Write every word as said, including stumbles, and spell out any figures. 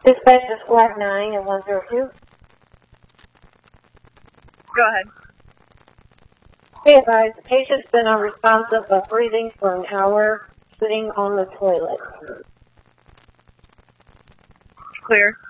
Dispatch is flat nine and one zero two. Go ahead. Be advised, the patient's been unresponsive but breathing for an hour, sitting on the toilet. Clear.